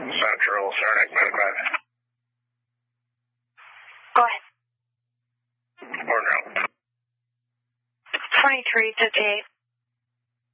Central, Saranac Medivac. Go ahead. Or no. 2358.